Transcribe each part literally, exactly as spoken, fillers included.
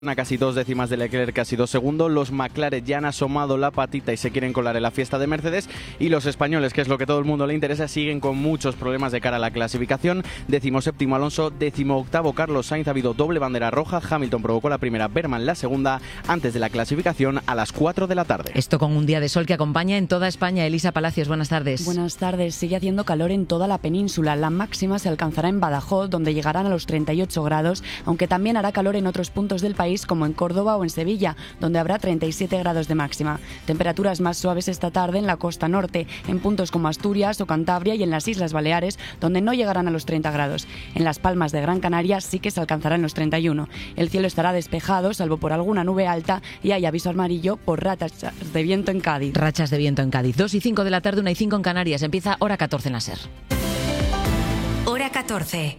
A casi dos décimas de Leclerc, casi dos segundos. Los McLaren ya han asomado la patita y se quieren colar en la fiesta de Mercedes. Y los españoles, que es lo que todo el mundo le interesa, siguen con muchos problemas de cara a la clasificación. Décimo séptimo Alonso, décimo octavo Carlos Sainz. Ha habido doble bandera roja. Hamilton provocó la primera, Verman la segunda, antes de la clasificación a las cuatro de la tarde. Esto con un día de sol que acompaña en toda España. Elisa Palacios, buenas tardes. Buenas tardes. Sigue haciendo calor en toda la península. La máxima se alcanzará en Badajoz, donde llegarán a los treinta y ocho grados, aunque también hará calor en otros puntos del país, como en Córdoba o en Sevilla, donde habrá treinta y siete grados de máxima. Temperaturas más suaves esta tarde en la costa norte, en puntos como Asturias o Cantabria y en las Islas Baleares, donde no llegarán a los treinta grados. En Las Palmas de Gran Canaria sí que se alcanzarán los treinta y uno. El cielo estará despejado, salvo por alguna nube alta, y hay aviso amarillo por rachas de viento en Cádiz. Rachas de viento en Cádiz. dos y cinco de la tarde, una y cinco en Canarias. Empieza Hora catorce en la SER. Hora catorce.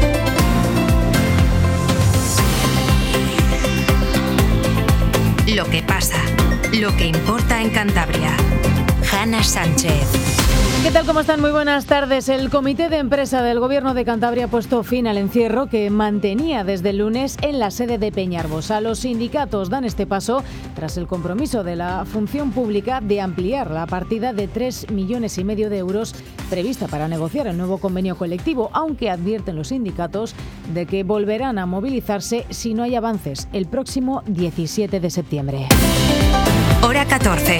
Lo que pasa, lo que importa en Cantabria. Hanna Sánchez. ¿Qué tal? ¿Cómo están? Muy buenas tardes. El Comité de Empresa del Gobierno de Cantabria ha puesto fin al encierro que mantenía desde el lunes en la sede de Peñarbosa. Los sindicatos dan este paso tras el compromiso de la función pública de ampliar la partida de tres millones y medio de euros prevista para negociar el nuevo convenio colectivo, aunque advierten los sindicatos de que volverán a movilizarse si no hay avances el próximo diecisiete de septiembre. Hora catorce.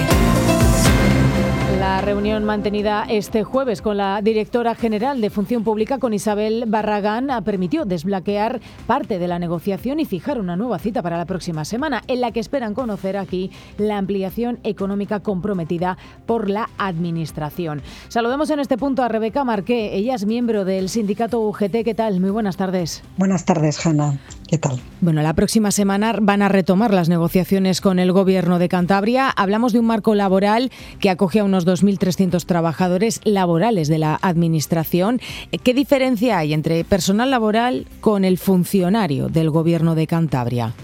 La reunión mantenida este jueves con la directora general de Función Pública, con Isabel Barragán, permitió desbloquear parte de la negociación y fijar una nueva cita para la próxima semana, en la que esperan conocer aquí la ampliación económica comprometida por la Administración. Saludemos en este punto a Rebeca Marqué. Ella es miembro del sindicato U G T. ¿Qué tal? Muy buenas tardes. Buenas tardes, Hanna. ¿Qué tal? Bueno, la próxima semana van a retomar las negociaciones con el Gobierno de Cantabria. Hablamos de un marco laboral que acoge a unos dos mil trescientos trabajadores laborales de la Administración. ¿Qué diferencia hay entre personal laboral con el funcionario del Gobierno de Cantabria?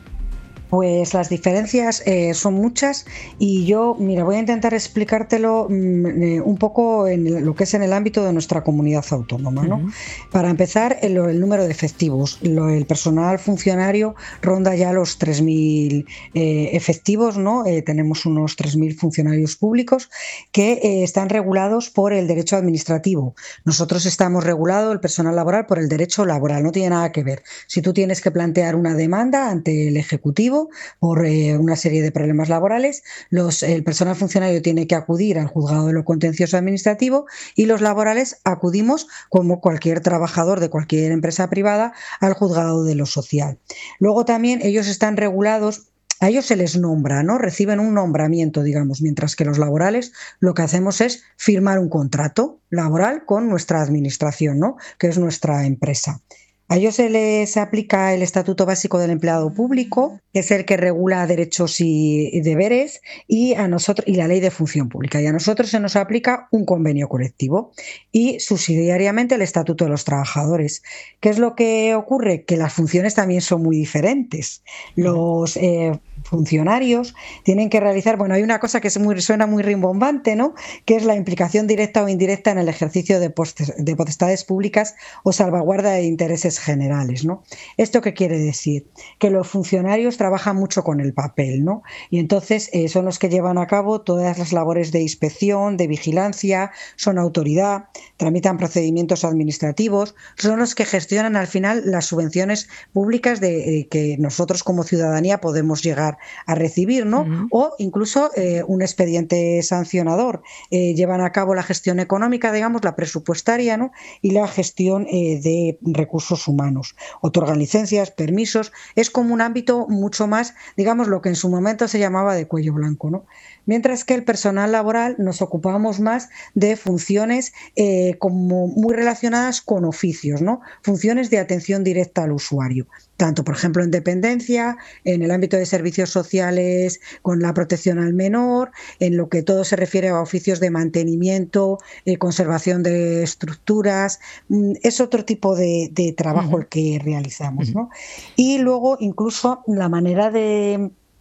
Pues las diferencias eh, son muchas y yo, mira, voy a intentar explicártelo mm, eh, un poco en el, lo que es en el ámbito de nuestra comunidad autónoma, ¿no? Uh-huh. Para empezar, el, el número de efectivos. Lo, el personal funcionario ronda ya los tres mil eh, efectivos, ¿no? Eh, tenemos unos tres mil funcionarios públicos que eh, están regulados por el derecho administrativo. Nosotros estamos regulados, el personal laboral, por el derecho laboral. No tiene nada que ver. Si tú tienes que plantear una demanda ante el Ejecutivo por eh, una serie de problemas laborales, los, el personal funcionario tiene que acudir al juzgado de lo contencioso administrativo y los laborales acudimos, como cualquier trabajador de cualquier empresa privada, al juzgado de lo social. Luego también ellos están regulados. A ellos se les nombra, ¿no? Reciben un nombramiento, digamos, mientras que los laborales lo que hacemos es firmar un contrato laboral con nuestra administración, ¿no? Que es nuestra empresa. A ellos se les aplica el Estatuto Básico del Empleado Público, que es el que regula derechos y deberes, y a nosotros y la Ley de Función Pública. Y a nosotros se nos aplica un convenio colectivo y subsidiariamente el Estatuto de los Trabajadores. ¿Qué es lo que ocurre? Que las funciones también son muy diferentes. Los eh, funcionarios tienen que realizar, bueno, hay una cosa que es muy, suena muy rimbombante, ¿no? Que es la implicación directa o indirecta en el ejercicio de, postes, de potestades públicas o salvaguarda de intereses generales, ¿no? ¿Esto qué quiere decir? Que los funcionarios trabajan mucho con el papel, ¿no? Y entonces eh, son los que llevan a cabo todas las labores de inspección, de vigilancia, son autoridad, tramitan procedimientos administrativos, son los que gestionan al final las subvenciones públicas de eh, que nosotros como ciudadanía podemos llegar a recibir, ¿no? Uh-huh. O incluso eh, un expediente sancionador. Eh, llevan a cabo la gestión económica, digamos, la presupuestaria, ¿no? Y la gestión eh, de recursos humanos. Otorgan licencias, permisos. Es como un ámbito mucho más, digamos, lo que en su momento se llamaba de cuello blanco, ¿no? Mientras que el personal laboral nos ocupamos más de funciones eh, como muy relacionadas con oficios, ¿no? Funciones de atención directa al usuario. Tanto, por ejemplo, en dependencia, en el ámbito de servicios sociales, con la protección al menor, en lo que todo se refiere a oficios de mantenimiento, eh, conservación de estructuras. Es otro tipo de, de trabajo uh-huh. el que realizamos, ¿no? Y luego, incluso, la manera de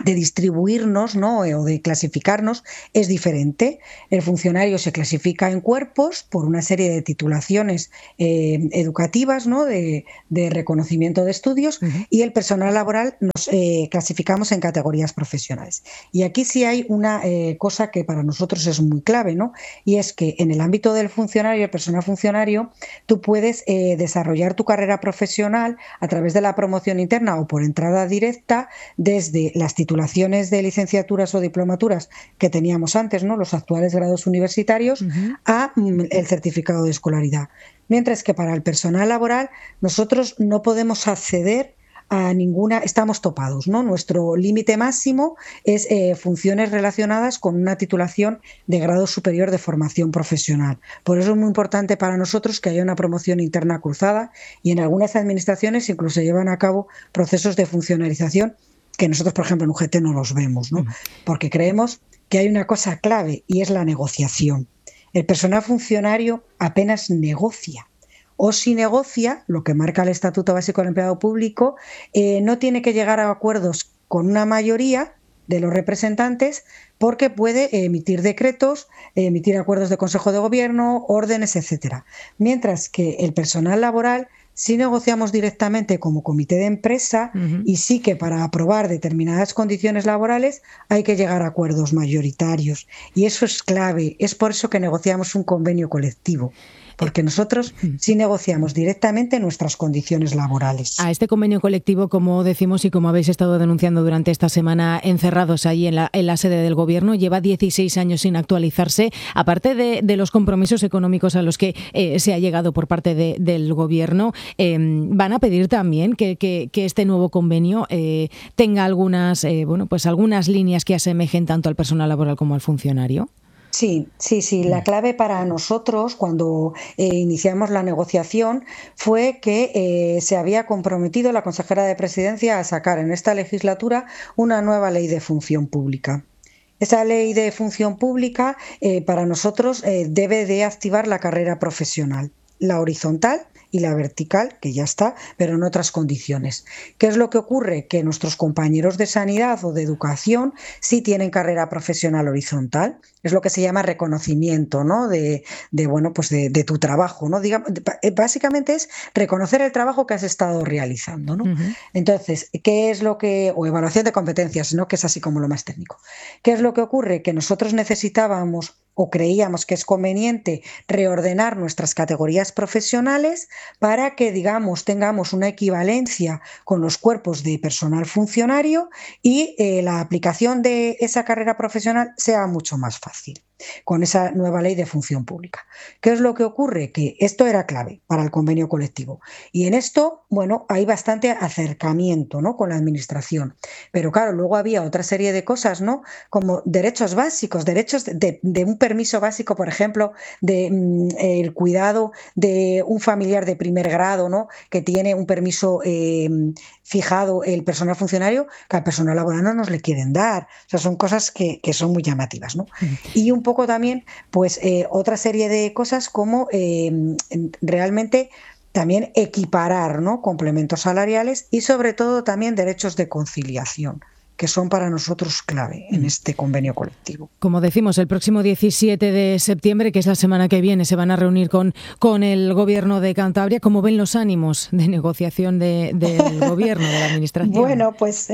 de distribuirnos, ¿no? o de clasificarnos es diferente. El funcionario se clasifica en cuerpos por una serie de titulaciones eh, educativas, ¿no? de, de reconocimiento de estudios, uh-huh. y el personal laboral nos eh, clasificamos en categorías profesionales. Y aquí sí hay una eh, cosa que para nosotros es muy clave, ¿no? Y es que en el ámbito del funcionario, el personal funcionario, tú puedes eh, desarrollar tu carrera profesional a través de la promoción interna o por entrada directa desde las titulaciones de licenciaturas o diplomaturas que teníamos antes, ¿no? Los actuales grados universitarios, uh-huh. a mm, el certificado de escolaridad. Mientras que para el personal laboral nosotros no podemos acceder a ninguna, estamos topados, ¿no? Nuestro límite máximo es eh, funciones relacionadas con una titulación de grado superior de formación profesional. Por eso es muy importante para nosotros que haya una promoción interna cruzada, y en algunas administraciones incluso se llevan a cabo procesos de funcionarización que nosotros, por ejemplo, en U G T no los vemos, ¿no? Porque creemos que hay una cosa clave y es la negociación. El personal funcionario apenas negocia. O si negocia, lo que marca el Estatuto Básico del Empleado Público, eh, no tiene que llegar a acuerdos con una mayoría de los representantes, porque puede emitir decretos, emitir acuerdos de Consejo de Gobierno, órdenes, etcétera. Mientras que el personal laboral sí negociamos directamente como comité de empresa, uh-huh. y sí que para aprobar determinadas condiciones laborales hay que llegar a acuerdos mayoritarios. Y eso es clave, es por eso que negociamos un convenio colectivo. Porque nosotros sí negociamos directamente nuestras condiciones laborales. A este convenio colectivo, como decimos y como habéis estado denunciando durante esta semana, encerrados allí en la, en la sede del Gobierno, lleva dieciséis años sin actualizarse. Aparte de, de los compromisos económicos a los que eh, se ha llegado por parte de, del Gobierno, eh, van a pedir también que, que, que este nuevo convenio eh, tenga algunas, eh, bueno, pues algunas líneas que asemejen tanto al personal laboral como al funcionario. Sí, sí, sí. La clave para nosotros cuando eh, iniciamos la negociación fue que eh, se había comprometido la consejera de Presidencia a sacar en esta legislatura una nueva ley de función pública. Esa ley de función pública eh, para nosotros eh, debe de activar la carrera profesional, la horizontal y la vertical, que ya está, pero en otras condiciones. ¿Qué es lo que ocurre? Que nuestros compañeros de sanidad o de educación sí tienen carrera profesional horizontal. Es lo que se llama reconocimiento, ¿no? de, de, bueno, pues de, de tu trabajo, ¿no? Digamos, básicamente es reconocer el trabajo que has estado realizando, ¿no? Uh-huh. Entonces, ¿qué es lo que...? O evaluación de competencias, ¿no? Que es así como lo más técnico. ¿Qué es lo que ocurre? Que nosotros necesitábamos o creíamos que es conveniente reordenar nuestras categorías profesionales para que, digamos, tengamos una equivalencia con los cuerpos de personal funcionario y eh, la aplicación de esa carrera profesional sea mucho más fácil con esa nueva ley de función pública. ¿Qué es lo que ocurre? Que esto era clave para el convenio colectivo. Y en esto, bueno, hay bastante acercamiento, ¿no? con la administración. Pero claro, luego había otra serie de cosas, ¿no? Como derechos básicos, derechos de, de un permiso básico, por ejemplo, de mm, el cuidado de un familiar de primer grado, ¿no? Que tiene un permiso eh, fijado el personal funcionario, que al personal laboral no nos le quieren dar. O sea, son cosas que, que son muy llamativas, ¿no? Y un poco también, pues, eh, otra serie de cosas como eh, realmente también equiparar, ¿no? complementos salariales y sobre todo también derechos de conciliación, que son para nosotros clave en este convenio colectivo. Como decimos, el próximo diecisiete de septiembre, que es la semana que viene, se van a reunir con, con el Gobierno de Cantabria. ¿Cómo ven los ánimos de negociación de, del Gobierno, de la Administración? Bueno, pues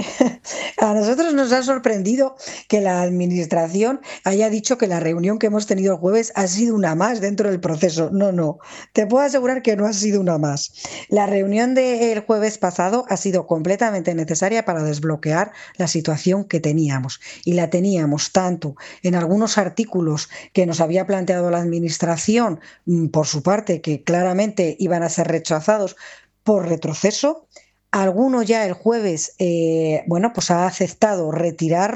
a nosotros nos ha sorprendido que la Administración haya dicho que la reunión que hemos tenido el jueves ha sido una más dentro del proceso. No, no, te puedo asegurar que no ha sido una más. La reunión del jueves pasado ha sido completamente necesaria para desbloquear la situación que teníamos, y la teníamos tanto en algunos artículos que nos había planteado la Administración por su parte, que claramente iban a ser rechazados por retroceso. Alguno ya el jueves eh, bueno, pues ha aceptado retirarlo,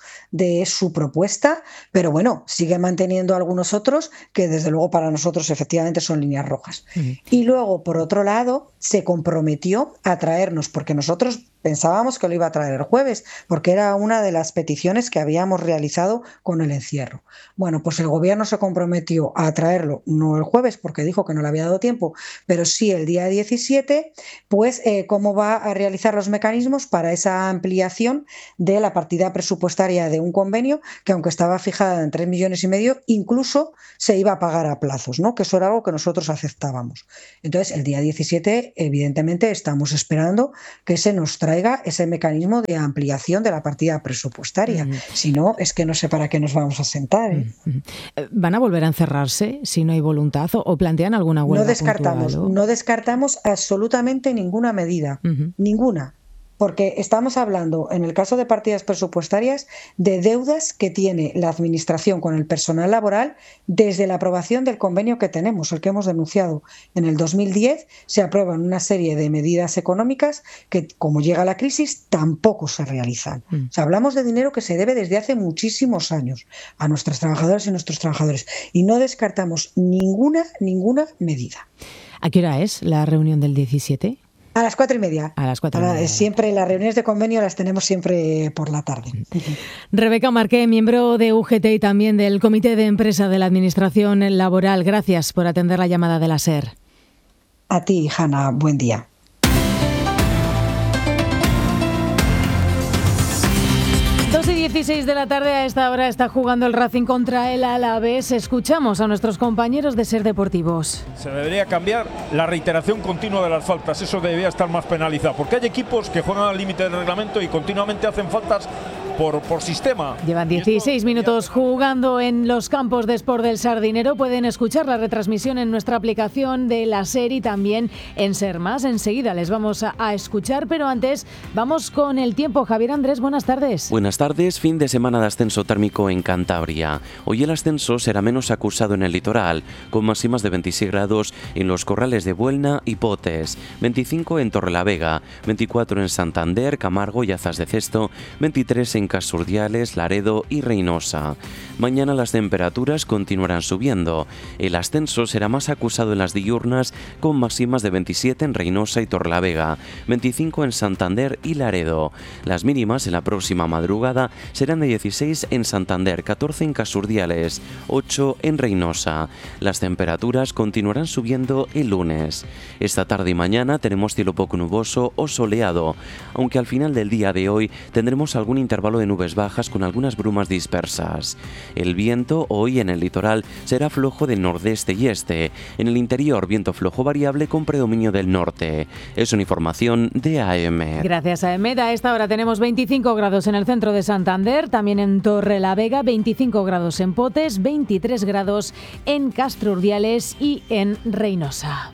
de su propuesta, pero bueno, sigue manteniendo algunos otros que desde luego para nosotros efectivamente son líneas rojas. Uh-huh. Y luego, por otro lado, se comprometió a traernos, porque nosotros pensábamos que lo iba a traer el jueves, porque era una de las peticiones que habíamos realizado con el encierro. Bueno, pues el gobierno se comprometió a traerlo, no el jueves, porque dijo que no le había dado tiempo, pero sí el día diecisiete, pues eh, cómo va a realizar los mecanismos para esa ampliación de la partida presupuestaria de un convenio que, aunque estaba fijada en tres millones y medio, incluso se iba a pagar a plazos, ¿no? Que eso era algo que nosotros aceptábamos. Entonces, el día diecisiete, evidentemente, estamos esperando que se nos traiga ese mecanismo de ampliación de la partida presupuestaria. Mm. Si no, es que no sé para qué nos vamos a sentar, ¿eh? Mm. ¿Van a volver a encerrarse si no hay voluntad o, o plantean alguna huelga? No descartamos, puntual, ¿o? no descartamos absolutamente ninguna medida, uh-huh. ninguna. Porque estamos hablando, en el caso de partidas presupuestarias, de deudas que tiene la Administración con el personal laboral desde la aprobación del convenio que tenemos, el que hemos denunciado. En el dos mil diez se aprueban una serie de medidas económicas que, como llega la crisis, tampoco se realizan. Mm. O sea, hablamos de dinero que se debe desde hace muchísimos años a nuestras trabajadoras y nuestros trabajadores. Y no descartamos ninguna, ninguna medida. ¿A qué hora es la reunión del diecisiete? A las cuatro y media. A las cuatro y media. Siempre las reuniones de convenio las tenemos siempre por la tarde. Rebeca Marqué, miembro de U G T y también del Comité de Empresa de la Administración Laboral. Gracias por atender la llamada de la SER. A ti, Hanna. Buen día. dos y dieciséis de la tarde, a esta hora está jugando el Racing contra el Alavés. Escuchamos a nuestros compañeros de SER Deportivos. Se debería cambiar la reiteración continua de las faltas, eso debería estar más penalizado, porque hay equipos que juegan al límite del reglamento y continuamente hacen faltas por, por sistema. Llevan dieciséis minutos jugando en los campos de Sport del Sardinero. Pueden escuchar la retransmisión en nuestra aplicación de la SER y también en SER Más. Enseguida les vamos a, a escuchar, pero antes vamos con el tiempo. Javier Andrés, buenas tardes. Buenas tardes, fin de semana de ascenso térmico en Cantabria. Hoy el ascenso será menos acusado en el litoral, con máximas de veintiséis grados en los corrales de Buelna y Potes, veinticinco en Torrelavega, veinticuatro en Santander, Camargo y Azas de Cesto, veintitrés en Casurdiales, Laredo y Reynosa. Mañana las temperaturas continuarán subiendo. El ascenso será más acusado en las diurnas, con máximas de veintisiete en Reynosa y Torrelavega, veinticinco en Santander y Laredo. Las mínimas en la próxima madrugada serán de dieciséis en Santander, catorce en Casurdiales, ocho en Reynosa. Las temperaturas continuarán subiendo el lunes. Esta tarde y mañana tenemos cielo poco nuboso o soleado, aunque al final del día de hoy tendremos algún intervalo de nubes bajas con algunas brumas dispersas. El viento hoy en el litoral será flojo del nordeste y este. En el interior, viento flojo variable con predominio del norte. Es una información de A E M E D. Gracias, A E M E D. A esta hora tenemos veinticinco grados en el centro de Santander, también en Torrelavega, veinticinco grados en Potes, veintitrés grados en Castrurdiales y en Reynosa.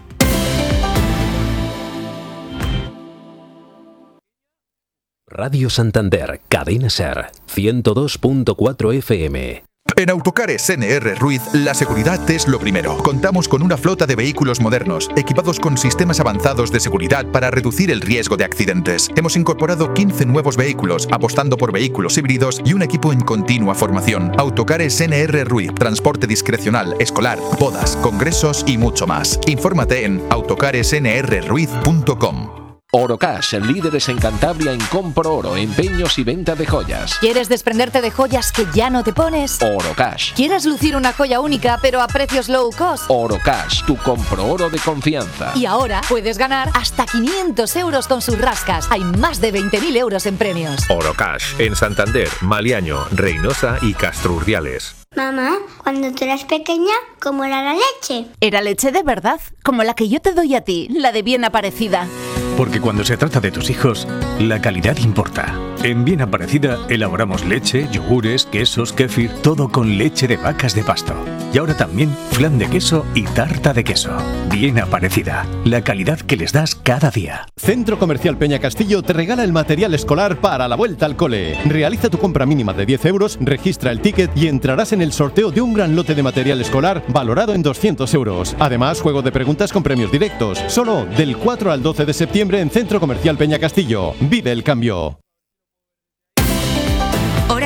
Radio Santander, Cadena SER, ciento dos punto cuatro F M. En Autocares N R Ruiz, la seguridad es lo primero. Contamos con una flota de vehículos modernos, equipados con sistemas avanzados de seguridad para reducir el riesgo de accidentes. Hemos incorporado quince nuevos vehículos, apostando por vehículos híbridos y un equipo en continua formación. Autocares N R Ruiz, transporte discrecional, escolar, bodas, congresos y mucho más. Infórmate en autocares n r ruiz punto com. Orocash, líderes en Cantabria en compro oro, empeños y venta de joyas. ¿Quieres desprenderte de joyas que ya no te pones? Orocash. ¿Quieres lucir una joya única pero a precios low cost? Orocash, tu compro oro de confianza. Y ahora puedes ganar hasta quinientos euros con sus rascas. Hay más de veinte mil euros en premios. Orocash, en Santander, Maliaño, Reynosa y Castrurdiales. Mamá, cuando tú eras pequeña, ¿cómo era la leche? Era leche de verdad, como la que yo te doy a ti, la de Bien Aparecida. Porque cuando se trata de tus hijos, la calidad importa. En Bien Aparecida elaboramos leche, yogures, quesos, kéfir, todo con leche de vacas de pasto. Y ahora también flan de queso y tarta de queso. Bien Aparecida, la calidad que les das cada día. Centro Comercial Peña Castillo te regala el material escolar para la vuelta al cole. Realiza tu compra mínima de diez euros, registra el ticket y entrarás en el sorteo de un gran lote de material escolar valorado en doscientos euros. Además, juego de preguntas con premios directos. Solo del cuatro al doce de septiembre en Centro Comercial Peña Castillo. Vive el cambio. Hora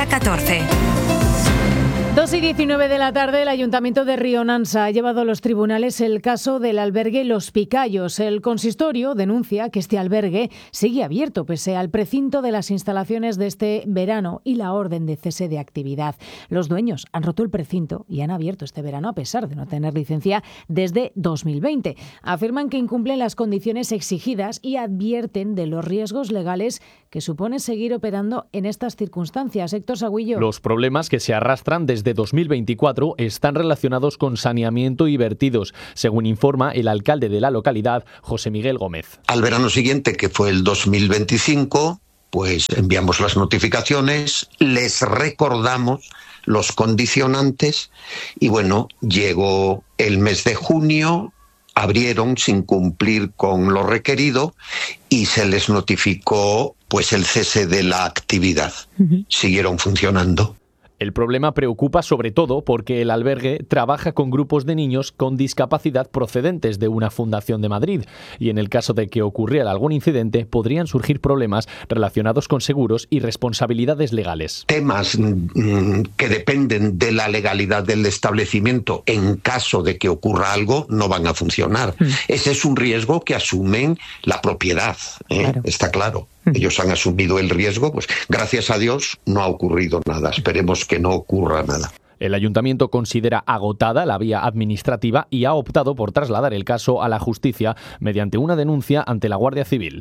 catorce. dos y diecinueve de la tarde, el Ayuntamiento de Rionansa ha llevado a los tribunales el caso del albergue Los Picayos. El consistorio denuncia que este albergue sigue abierto pese al precinto de las instalaciones de este verano y la orden de cese de actividad. Los dueños han roto el precinto y han abierto este verano a pesar de no tener licencia desde dos mil veinte. Afirman que incumplen las condiciones exigidas y advierten de los riesgos legales que supone seguir operando en estas circunstancias. Héctor Sagüillo. Los problemas que se arrastran desde dos mil veinticuatro están relacionados con saneamiento y vertidos, según informa el alcalde de la localidad, José Miguel Gómez. Al verano siguiente, que fue el dos mil veinticinco, pues enviamos las notificaciones, les recordamos los condicionantes y bueno, llegó el mes de junio, abrieron sin cumplir con lo requerido y se les notificó pues el cese de la actividad. Uh-huh. Siguieron funcionando. El problema preocupa sobre todo porque el albergue trabaja con grupos de niños con discapacidad procedentes de una fundación de Madrid y en el caso de que ocurriera algún incidente podrían surgir problemas relacionados con seguros y responsabilidades legales. Temas mmm, que dependen de la legalidad del establecimiento en caso de que ocurra algo no van a funcionar. Mm. Ese es un riesgo que asumen la propiedad, ¿eh? Claro. Está claro. Ellos han asumido el riesgo, pues gracias a Dios no ha ocurrido nada. Esperemos que no ocurra nada. El ayuntamiento considera agotada la vía administrativa y ha optado por trasladar el caso a la justicia mediante una denuncia ante la Guardia Civil.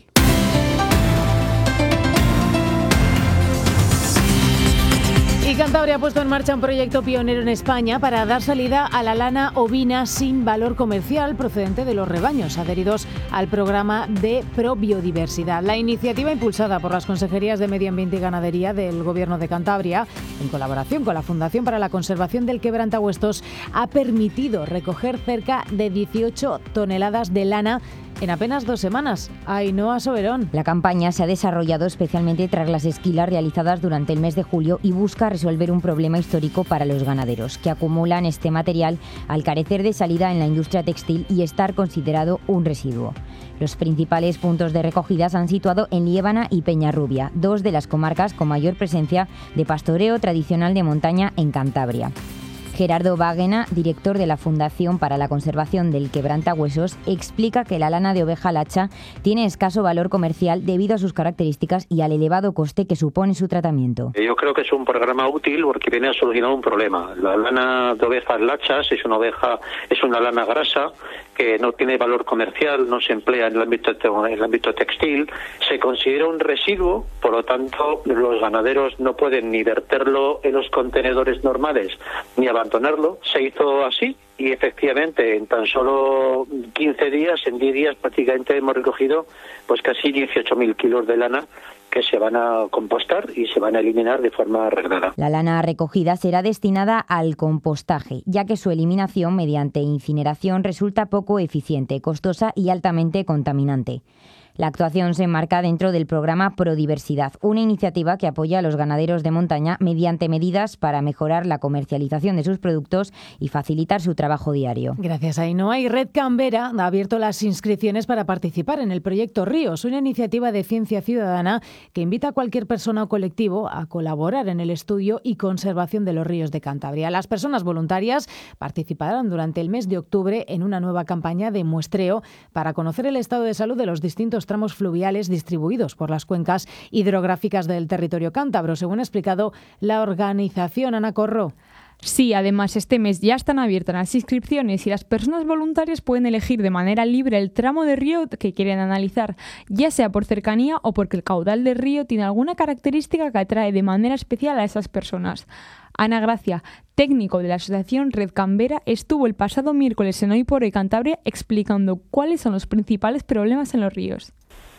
Y Cantabria ha puesto en marcha un proyecto pionero en España para dar salida a la lana ovina sin valor comercial procedente de los rebaños adheridos al programa de Probiodiversidad. La iniciativa, impulsada por las Consejerías de Medio Ambiente y Ganadería del Gobierno de Cantabria, en colaboración con la Fundación para la Conservación del Quebrantahuestos, ha permitido recoger cerca de dieciocho toneladas de lana en apenas dos semanas. Ainhoa Soberón. La campaña se ha desarrollado especialmente tras las esquilas realizadas durante el mes de julio y busca resolver un problema histórico para los ganaderos, que acumulan este material al carecer de salida en la industria textil y estar considerado un residuo. Los principales puntos de recogida se han situado en Liébana y Peñarrubia, dos de las comarcas con mayor presencia de pastoreo tradicional de montaña en Cantabria. Gerardo Báguena, director de la Fundación para la Conservación del Quebrantahuesos, explica que la lana de oveja lacha tiene escaso valor comercial debido a sus características y al elevado coste que supone su tratamiento. Yo creo que es un programa útil porque viene a solucionar un problema. La lana de ovejas lachas es una oveja, es una lana grasa que no tiene valor comercial, no se emplea en el ámbito, en el ámbito textil, se considera un residuo, por lo tanto los ganaderos no pueden ni verterlo en los contenedores normales ni abandonarlo. Se hizo así y efectivamente en tan solo quince días, en diez días prácticamente hemos recogido pues casi dieciocho mil kilos de lana que se van a compostar y se van a eliminar de forma reglada. La lana recogida será destinada al compostaje, ya que su eliminación mediante incineración resulta poco eficiente, costosa y altamente contaminante. La actuación se enmarca dentro del programa Prodiversidad, una iniciativa que apoya a los ganaderos de montaña mediante medidas para mejorar la comercialización de sus productos y facilitar su trabajo diario. Gracias, Ainhoa. Y Red Canberra ha abierto las inscripciones para participar en el proyecto Ríos, una iniciativa de ciencia ciudadana que invita a cualquier persona o colectivo a colaborar en el estudio y conservación de los ríos de Cantabria. Las personas voluntarias participarán durante el mes de octubre en una nueva campaña de muestreo para conocer el estado de salud de los distintos tramos fluviales distribuidos por las cuencas hidrográficas del territorio cántabro, según ha explicado la organización. Ana Corro. Sí, además este mes ya están abiertas las inscripciones y las personas voluntarias pueden elegir de manera libre el tramo de río que quieren analizar, ya sea por cercanía o porque el caudal del río tiene alguna característica que atrae de manera especial a esas personas. Ana Gracia, técnico de la asociación Red Canberra, estuvo el pasado miércoles en Hoy por Hoy Cantabria explicando cuáles son los principales problemas en los ríos.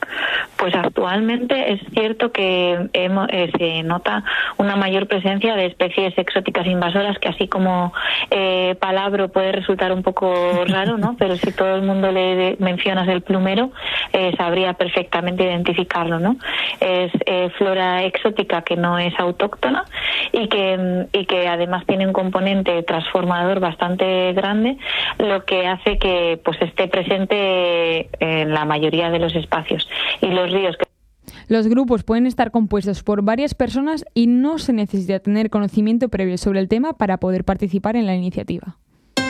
Pues actualmente es cierto que hemos, eh, se nota una mayor presencia de especies exóticas invasoras, que así como eh, palabra puede resultar un poco raro, ¿no? Pero si todo el mundo le de, mencionas el plumero, eh, sabría perfectamente identificarlo, ¿no? Es eh, flora exótica que no es autóctona y que, y que además tiene un componente transformador bastante grande, lo que hace que pues esté presente en la mayoría de los espacios. Y los ríos que Los grupos pueden estar compuestos por varias personas y no se necesita tener conocimiento previo sobre el tema para poder participar en la iniciativa.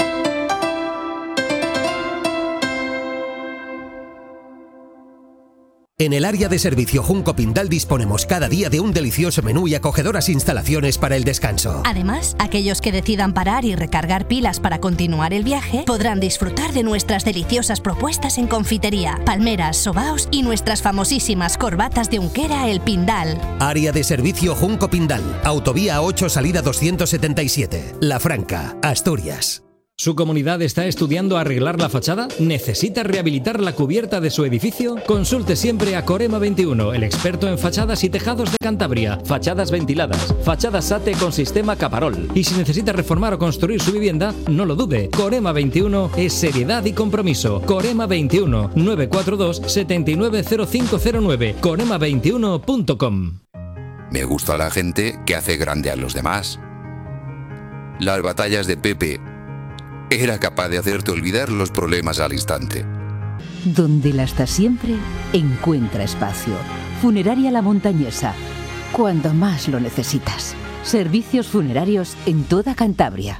En el área de servicio Junco Pindal disponemos cada día de un delicioso menú y acogedoras instalaciones para el descanso. Además, aquellos que decidan parar y recargar pilas para continuar el viaje podrán disfrutar de nuestras deliciosas propuestas en confitería, palmeras, sobaos y nuestras famosísimas corbatas de Unquera El Pindal. Área de servicio Junco Pindal, Autovía ocho, salida doscientos setenta y siete, La Franca, Asturias. ¿Su comunidad está estudiando arreglar la fachada? ¿Necesita rehabilitar la cubierta de su edificio? Consulte siempre a Corema veintiuno, el experto en fachadas y tejados de Cantabria. Fachadas ventiladas, fachadas SATE con sistema Caparol. Y si necesita reformar o construir su vivienda, no lo dude. Corema veintiuno es seriedad y compromiso. Corema veintiuno, nueve cuatro dos, siete nueve cero cinco cero nueve, corema veintiuno punto com. Me gusta la gente que hace grande a los demás. Las batallas de Pepe. Era capaz de hacerte olvidar los problemas al instante. Donde la estás siempre, encuentra espacio. Funeraria La Montañesa. Cuando más lo necesitas. Servicios funerarios en toda Cantabria.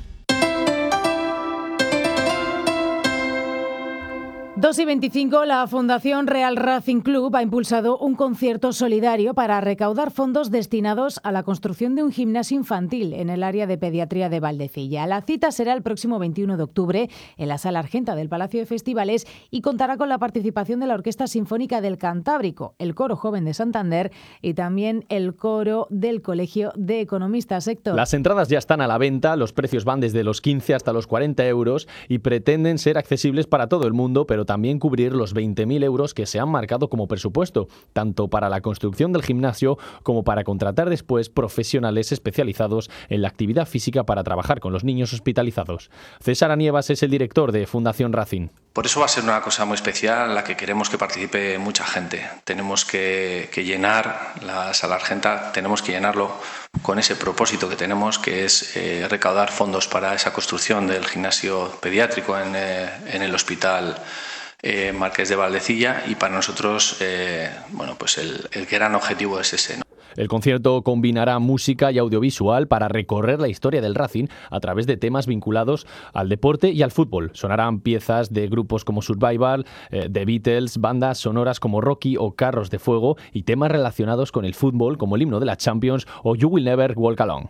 dos y veinticinco, la Fundación Real Racing Club ha impulsado un concierto solidario para recaudar fondos destinados a la construcción de un gimnasio infantil en el área de pediatría de Valdecilla. La cita será el próximo veintiuno de octubre en la Sala Argenta del Palacio de Festivales y contará con la participación de la Orquesta Sinfónica del Cantábrico, el Coro Joven de Santander y también el Coro del Colegio de Economistas. Héctor. Las entradas ya están a la venta, los precios van desde los quince hasta los cuarenta euros y pretenden ser accesibles para todo el mundo, pero también cubrir los veinte mil euros que se han marcado como presupuesto, tanto para la construcción del gimnasio como para contratar después profesionales especializados en la actividad física para trabajar con los niños hospitalizados. César Anievas es el director de Fundación Racing. Por eso va a ser una cosa muy especial en la que queremos que participe mucha gente. Tenemos que, que llenar la Sala Argenta, tenemos que llenarlo con ese propósito que tenemos, que es eh, recaudar fondos para esa construcción del gimnasio pediátrico en, eh, en el hospital Eh, Marqués de Valdecilla, y para nosotros eh, bueno, pues el, el gran objetivo es ese, ¿no? El concierto combinará música y audiovisual para recorrer la historia del Racing a través de temas vinculados al deporte y al fútbol. Sonarán piezas de grupos como Survival, eh, The Beatles, bandas sonoras como Rocky o Carros de Fuego y temas relacionados con el fútbol como el himno de la Champions o You Will Never Walk Alone.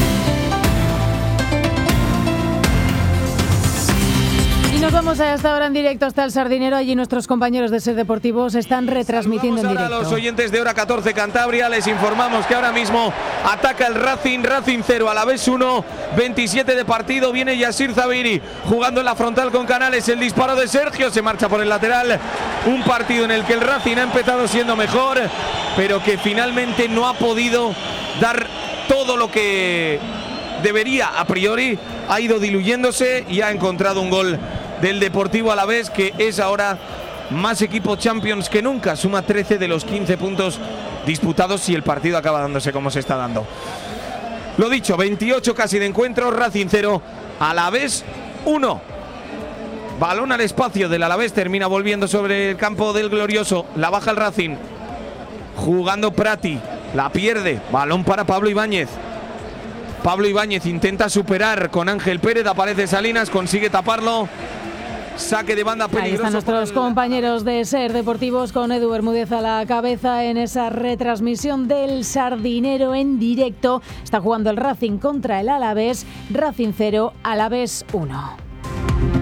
Nos vamos a esta hora en directo hasta el Sardinero. Allí nuestros compañeros de Ser Deportivos están retransmitiendo en directo. Ahora a los oyentes de Hora catorce Cantabria les informamos que ahora mismo ataca el Racing, Racing cero, Alavés uno, veintisiete de partido, viene Yasir Zabiri jugando en la frontal con Canales, el disparo de Sergio, se marcha por el lateral, un partido en el que el Racing ha empezado siendo mejor, pero que finalmente no ha podido dar todo lo que debería a priori, ha ido diluyéndose y ha encontrado un gol del Deportivo Alavés, que es ahora más equipo Champions que nunca, suma trece de los quince puntos disputados si el partido acaba dándose como se está dando. Lo dicho, veintiocho casi de encuentro, Racing cero, Alavés uno. Balón al espacio del Alavés, termina volviendo sobre el campo del Glorioso, la baja el Racing, jugando Prati, la pierde, balón para Pablo Ibáñez. Pablo Ibáñez intenta superar con Ángel Pérez, aparece Salinas, consigue taparlo. Saque de banda peligroso. Ahí están nuestros el... compañeros de Ser Deportivos con Edu Bermúdez a la cabeza en esa retransmisión del Sardinero en directo. Está jugando el Racing contra el Alavés. Racing cero, Alavés uno.